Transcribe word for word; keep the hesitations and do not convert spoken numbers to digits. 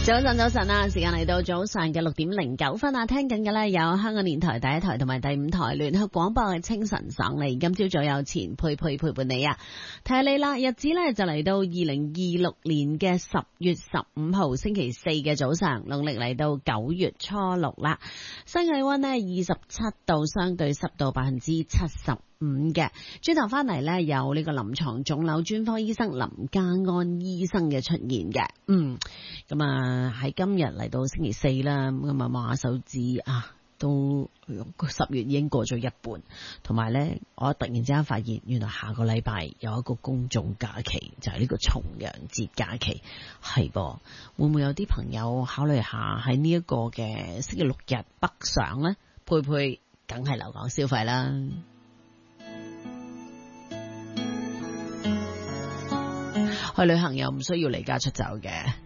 早晨，早晨啊！時間嚟到早上嘅六點零九分啊，聽緊嘅呢有香港電台第一台同埋第五台聯合廣播嘅清晨爽利。今朝早有錢佩佩陪伴你啊，提你啦，日子呢就嚟到二零二六年嘅十月十五號星期四嘅早上，農曆嚟到九月初六啦。新氣溫呢二十七度，相對濕度百分之七十五嘅。轉頭翻嚟呢，有呢個臨床腫瘤專科醫生林家安醫生嘅出現嘅。嗯，咁啊喺今日嚟到星期四啦，咁啊望下手指啊，都十月已經過咗一半，同埋呢，我突然之間發現，原來下個禮拜有一個公眾假期，就係呢個重陽節假期，係噃，會唔會有啲朋友考慮下喺呢一個嘅星期六日北上呢？佩佩梗係留港消費啦。去旅行又唔需要離家出走嘅。